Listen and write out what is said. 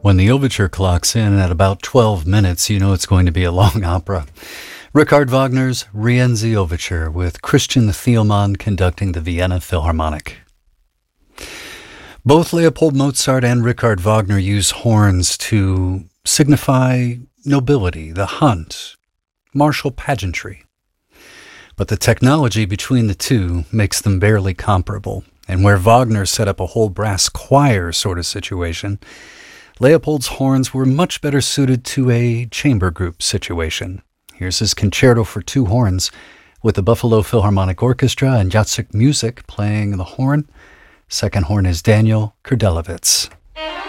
When the overture clocks in at about 12 minutes, you know it's going to be a long opera. Richard Wagner's Rienzi Overture with Christian Thielmann conducting the Vienna Philharmonic. Both Leopold Mozart and Richard Wagner use horns to signify nobility, the hunt, martial pageantry. But the technology between the two makes them barely comparable. And where Wagner set up a whole brass choir sort of situation, Leopold's horns were much better suited to a chamber group situation. Here's his concerto for two horns with the Buffalo Philharmonic Orchestra and Jacek Music playing the horn. Second horn is Daniel Kurdelewicz.